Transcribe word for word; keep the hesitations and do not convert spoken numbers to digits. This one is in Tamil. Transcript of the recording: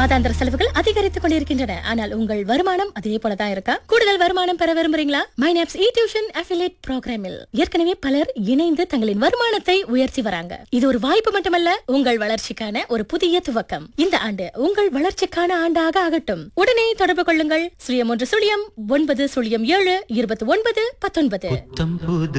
மாதாந்திர செலவுகள் அதிகரித்துக் கொண்டிருக்கின்றன. ஆனால் உங்கள் வருமானம் அதே போலதான் இருக்கா? கூடுதல் வருமானம் பெற விரும்புறீங்களா? மைனாப்ஸ் இ டியூஷன் அஃபிலியேட் புரோகிராமில் ஏற்கனவே பலர் இணைந்து தங்களின் வருமானத்தை உயர்த்தி வராங்க. இது ஒரு வாய்ப்பு மட்டுமல்ல, உங்கள் வளர்ச்சிக்கான ஒரு புதிய துவக்கம். இந்த ஆண்டு உங்கள் வளர்ச்சிக்கான ஆண்டாக ஆகட்டும். உடனே தொடர்பு கொள்ளுங்கள். சுழியம் ஒன்று சுழியம் ஒன்பது சுழியம் ஏழு இருபத்தி ஒன்பது பத்தொன்பது.